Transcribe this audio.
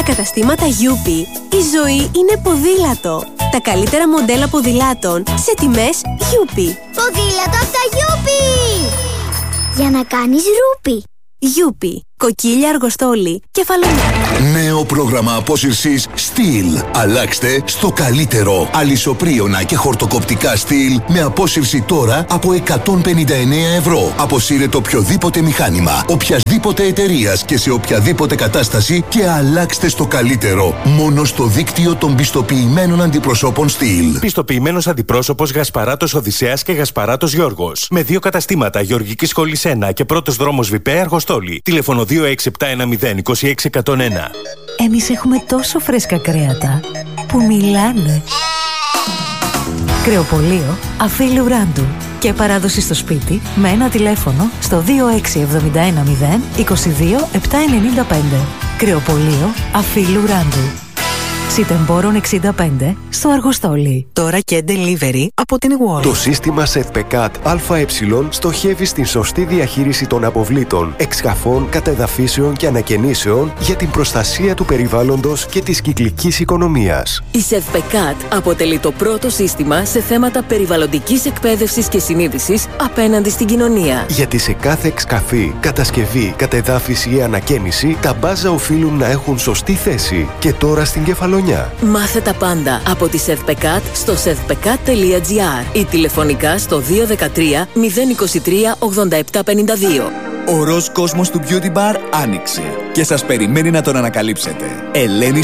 καταστήματα Γιούπι, η ζωή είναι ποδήλατο. Τα καλύτερα μοντέλα ποδηλάτων σε τιμές Γιούπι. Ποδήλατο από τα Γιούπι! Για να κάνεις ρούπι. Γιούπι, κοκκίλια, αργοστόλι, κεφαλονιά. Νέο πρόγραμμα απόσυρσης Steel. Αλλάξτε στο καλύτερο. Αλυσοπρίωνα και χορτοκοπτικά Steel με απόσυρση τώρα από 159 ευρώ. Αποσύρετε οποιοδήποτε μηχάνημα, οποιασδήποτε εταιρείας και σε οποιαδήποτε κατάσταση και αλλάξτε στο καλύτερο. Μόνο στο δίκτυο των πιστοποιημένων αντιπροσώπων Steel. Πιστοποιημένος αντιπρόσωπος Γασπαράτος Οδυσσέας και Γασπαράτος Γιώργος. Με 2 καταστήματα, Γεωργικής Σχολής 1 και Πρώτος Δρόμος Βιπέ Αργοστόλη. Τηλέφωνο 2671026101. Εμείς έχουμε τόσο φρέσκα κρέατα που μιλάνε. Κρεοπωλείο Αφίλου Ράντου και παράδοση στο σπίτι με ένα τηλέφωνο στο 26710 Κρεοπωλείο Αφίλου Ράντου. Σιτεμπόρων 65 στο Αργοστόλι. Τώρα και delivery από την Wall. Το σύστημα SEVPECAT ΑΕ στοχεύει στην σωστή διαχείριση των αποβλήτων, εξκαφών, κατεδαφίσεων και ανακαινήσεων για την προστασία του περιβάλλοντος και της κυκλικής οικονομίας. Η SEVPECAT αποτελεί το πρώτο σύστημα σε θέματα περιβαλλοντικής εκπαίδευσης και συνείδησης απέναντι στην κοινωνία. Γιατί σε κάθε εξκαφή, κατασκευή, κατεδάφιση ή ανακαίνιση, τα μπάζα οφείλουν να έχουν σωστή θέση. Και τώρα στην Κεφαλονιά. Μάθε τα πάντα από τη SEVPECAT στο sevpecat.gr ή τηλεφωνικά στο 213 023 8752. Ο ροζ κόσμος του Beauty Bar άνοιξε και σας περιμένει να τον ανακαλύψετε. Ελένη